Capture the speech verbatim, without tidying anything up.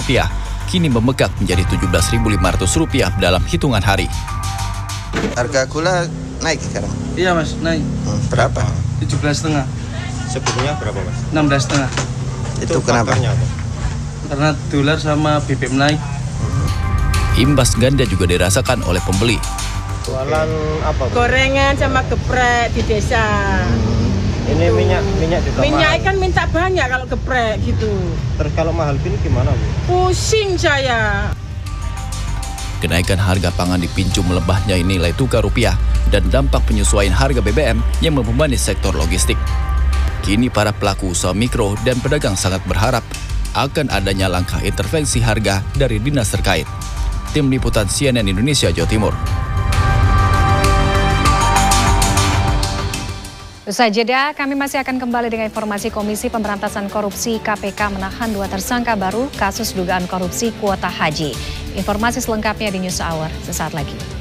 rupiah, kini membengkak menjadi tujuh belas ribu lima ratus rupiah dalam hitungan hari. Harga gula naik sekarang? Iya mas, naik. Hmm, berapa? tujuh belas setengah. Sebelumnya berapa mas? enam belas setengah. Itu, Itu kenapa? Apa? Karena dolar sama B B M naik. Imbas ganda juga dirasakan oleh pembeli. Jualan apa? Bu? Gorengan sama geprek di desa. Ini gitu. minyak minyak juga minyak mahal. Kan minta banyak kalau geprek gitu. Terus kalau mahal gini gimana Bu? Pusing saya. Kenaikan harga pangan dipicu melemahnya nilai tukar rupiah dan dampak penyesuaian harga B B M yang membebani sektor logistik. Kini para pelaku usaha mikro dan pedagang sangat berharap akan adanya langkah intervensi harga dari dinas terkait. Tim Liputan C N N Indonesia Jawa Timur. Usai jeda, kami masih akan kembali dengan informasi Komisi Pemberantasan Korupsi K P K menahan dua tersangka baru kasus dugaan korupsi kuota haji. Informasi selengkapnya di News Hour sesaat lagi.